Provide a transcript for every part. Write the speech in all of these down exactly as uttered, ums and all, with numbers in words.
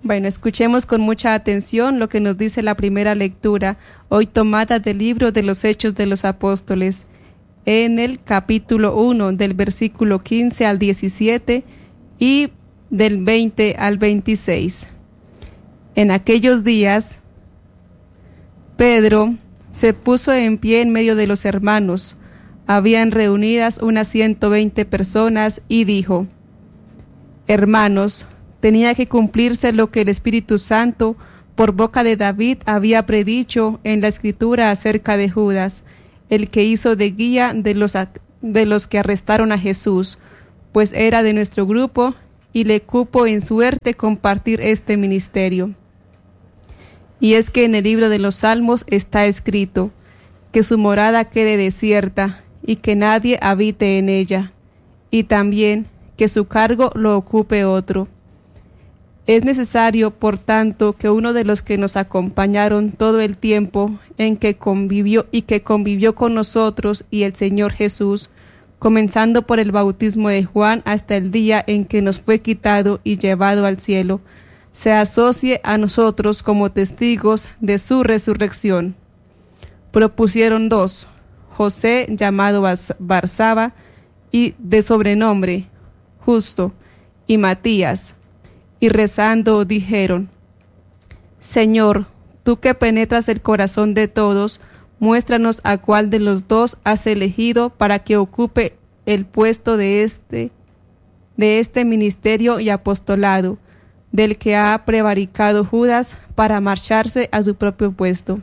Bueno, escuchemos con mucha atención lo que nos dice la primera lectura, hoy tomada del libro de los Hechos de los Apóstoles, en el capítulo uno, del versículo quince al diecisiete y del veinte al veintiséis. En aquellos días, Pedro se puso en pie en medio de los hermanos. Habían reunidas unas ciento veinte personas y dijo: Hermanos, tenía que cumplirse lo que el Espíritu Santo por boca de David había predicho en la Escritura acerca de Judas, el que hizo de guía de los, de los que arrestaron a Jesús, pues era de nuestro grupo y le cupo en suerte compartir este ministerio. Y es que en el libro de los Salmos está escrito: que su morada quede desierta y que nadie habite en ella, y también que su cargo lo ocupe otro. Es necesario, por tanto, que uno de los que nos acompañaron todo el tiempo en que convivió y que convivió con nosotros y el Señor Jesús, comenzando por el bautismo de Juan hasta el día en que nos fue quitado y llevado al cielo, se asocie a nosotros como testigos de su resurrección. Propusieron dos: José, llamado Barsaba, y de sobrenombre Justo, y Matías. Y rezando dijeron: Señor, tú que penetras el corazón de todos, muéstranos a cuál de los dos has elegido para que ocupe el puesto de este, de este ministerio y apostolado, del que ha prevaricado Judas para marcharse a su propio puesto.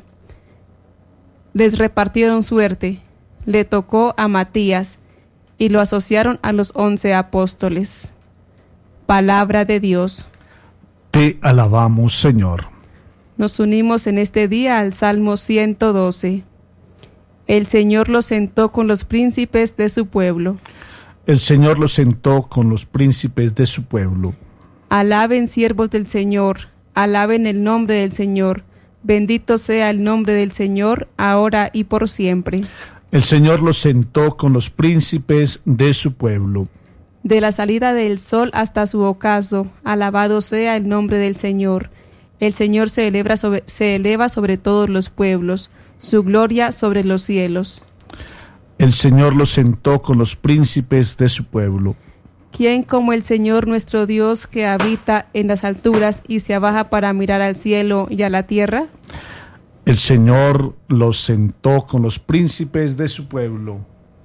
Les repartieron suerte, le tocó a Matías, y lo asociaron a los once apóstoles. Palabra de Dios. Te alabamos, Señor. Nos unimos en este día al Salmo ciento doce. El Señor lo sentó con los príncipes de su pueblo. El Señor lo sentó con los príncipes de su pueblo. Alaben siervos del Señor, alaben el nombre del Señor. Bendito sea el nombre del Señor, ahora y por siempre. El Señor lo sentó con los príncipes de su pueblo. De la salida del sol hasta su ocaso, alabado sea el nombre del Señor. El Señor se eleva sobre, se eleva sobre todos los pueblos, su gloria sobre los cielos. El Señor lo sentó con los príncipes de su pueblo. ¿Quién como el Señor nuestro Dios, que habita en las alturas y se abaja para mirar al cielo y a la tierra? El Señor lo sentó con los príncipes de su pueblo.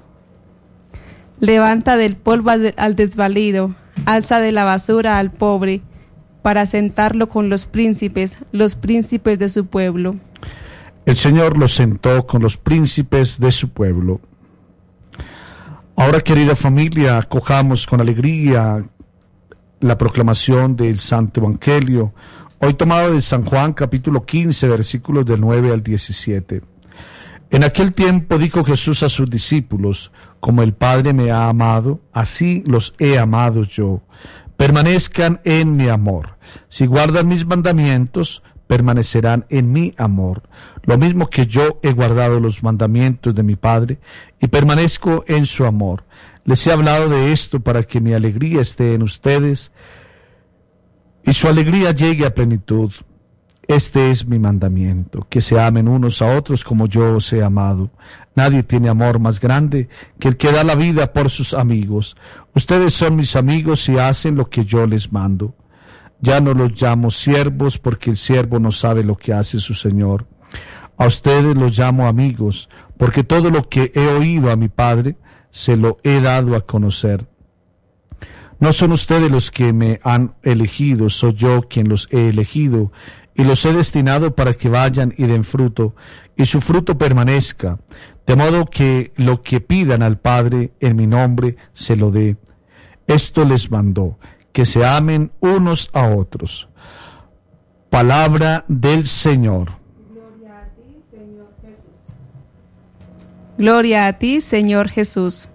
Levanta del polvo al desvalido, alza de la basura al pobre, para sentarlo con los príncipes, los príncipes de su pueblo. El Señor lo sentó con los príncipes de su pueblo. Ahora, querida familia, acojamos con alegría la proclamación del Santo Evangelio, hoy tomado de San Juan, capítulo quince, versículos del nueve al diecisiete. En aquel tiempo dijo Jesús a sus discípulos: como el Padre me ha amado, así los he amado yo. Permanezcan en mi amor. Si guardan mis mandamientos, permanecerán en mi amor, lo mismo que yo he guardado los mandamientos de mi Padre y permanezco en su amor. Les he hablado de esto para que mi alegría esté en ustedes y su alegría llegue a plenitud. Este es mi mandamiento, que se amen unos a otros como yo os he amado. Nadie tiene amor más grande que el que da la vida por sus amigos. Ustedes son mis amigos y hacen lo que yo les mando. Ya no los llamo siervos, porque el siervo no sabe lo que hace su señor. A ustedes los llamo amigos, porque todo lo que he oído a mi Padre se lo he dado a conocer. No son ustedes los que me han elegido, soy yo quien los he elegido y los he destinado para que vayan y den fruto, y su fruto permanezca, de modo que lo que pidan al Padre en mi nombre se lo dé. Esto les mandó, que se amen unos a otros. Palabra del Señor. Gloria a ti, Señor Jesús. Gloria a ti, Señor Jesús.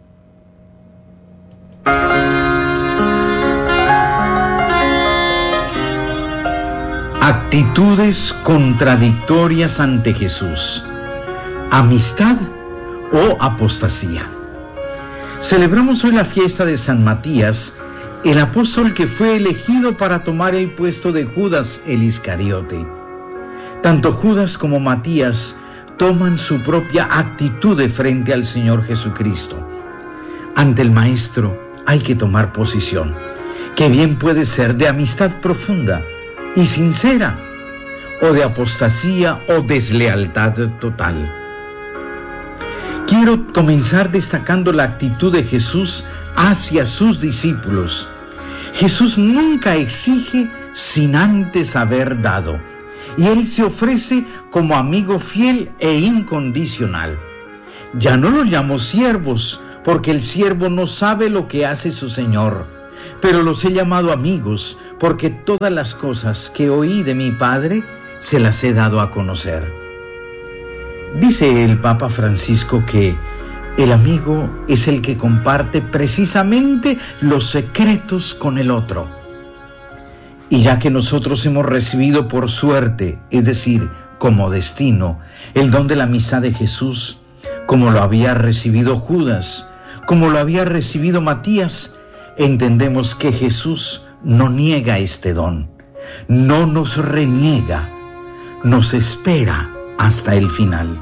Actitudes contradictorias ante Jesús. Amistad o apostasía. Celebramos hoy la fiesta de San Matías, el apóstol que fue elegido para tomar el puesto de Judas el Iscariote. Tanto Judas como Matías toman su propia actitud de frente al Señor Jesucristo. Ante el Maestro hay que tomar posición, que bien puede ser de amistad profunda y sincera, o de apostasía o deslealtad total. Quiero comenzar destacando la actitud de Jesús hacia sus discípulos. Jesús nunca exige sin antes haber dado, y Él se ofrece como amigo fiel e incondicional. Ya no los llamo siervos, porque el siervo no sabe lo que hace su Señor, pero los he llamado amigos, porque todas las cosas que oí de mi Padre se las he dado a conocer. Dice el Papa Francisco que el amigo es el que comparte precisamente los secretos con el otro. Y ya que nosotros hemos recibido por suerte, es decir, como destino, el don de la amistad de Jesús, como lo había recibido Judas, como lo había recibido Matías, entendemos que Jesús no niega este don, no nos reniega, nos espera hasta el final.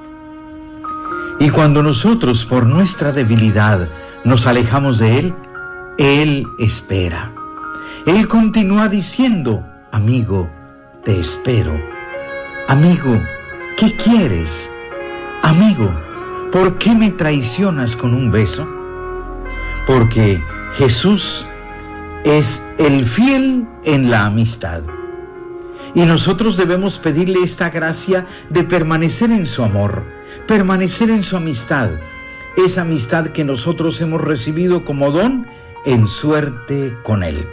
Y cuando nosotros, por nuestra debilidad, nos alejamos de Él, Él espera. Él continúa diciendo: amigo, te espero. Amigo, ¿qué quieres? Amigo, ¿por qué me traicionas con un beso? Porque Jesús es el fiel en la amistad. Y nosotros debemos pedirle esta gracia de permanecer en su amor, permanecer en su amistad, esa amistad que nosotros hemos recibido como don en suerte con Él.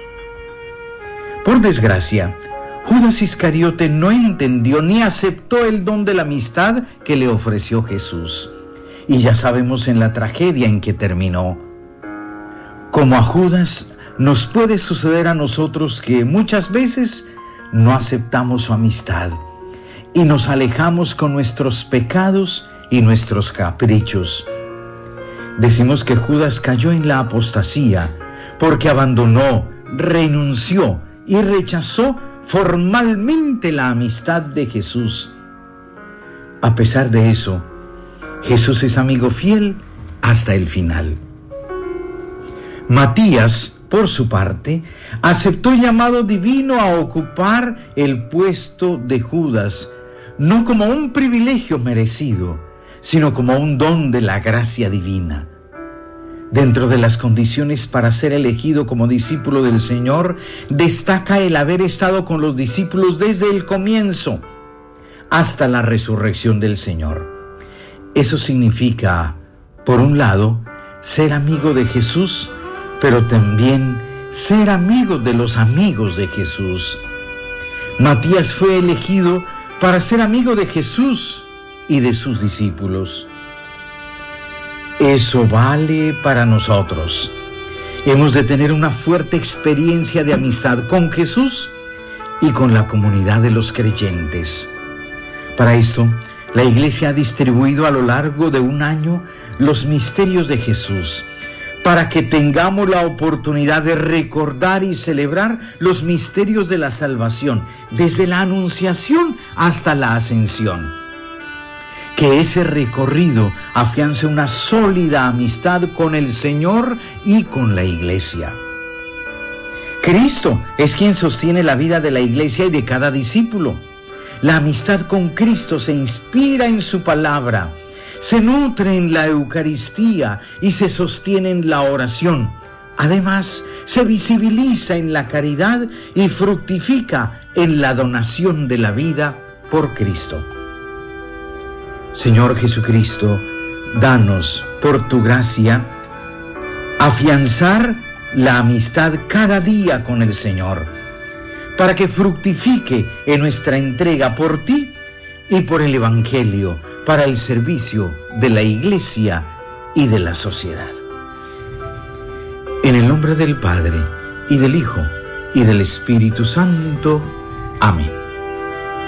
Por desgracia, Judas Iscariote no entendió ni aceptó el don de la amistad que le ofreció Jesús. Y ya sabemos en la tragedia en que terminó. Como a Judas, nos puede suceder a nosotros que muchas veces no aceptamos su amistad y nos alejamos con nuestros pecados y nuestros caprichos. Decimos que Judas cayó en la apostasía porque abandonó, renunció y rechazó formalmente la amistad de Jesús. A pesar de eso, Jesús es amigo fiel hasta el final. Matías, por su parte, aceptó el llamado divino a ocupar el puesto de Judas, no como un privilegio merecido, sino como un don de la gracia divina. Dentro de las condiciones para ser elegido como discípulo del Señor, destaca el haber estado con los discípulos desde el comienzo hasta la resurrección del Señor. Eso significa, por un lado, ser amigo de Jesús, pero también ser amigo de los amigos de Jesús. Matías fue elegido para ser amigo de Jesús y de sus discípulos. Eso vale para nosotros. Hemos de tener una fuerte experiencia de amistad con Jesús y con la comunidad de los creyentes. Para esto, la Iglesia ha distribuido a lo largo de un año los misterios de Jesús, para que tengamos la oportunidad de recordar y celebrar los misterios de la salvación, desde la Anunciación hasta la Ascensión. Que ese recorrido afiance una sólida amistad con el Señor y con la Iglesia. Cristo es quien sostiene la vida de la Iglesia y de cada discípulo. La amistad con Cristo se inspira en su palabra, se nutre en la Eucaristía y se sostiene en la oración. Además, se visibiliza en la caridad y fructifica en la donación de la vida por Cristo. Señor Jesucristo, danos, por tu gracia, afianzar la amistad cada día con el Señor, para que fructifique en nuestra entrega por ti y por el Evangelio, para el servicio de la Iglesia y de la sociedad. En el nombre del Padre, y del Hijo, y del Espíritu Santo. Amén.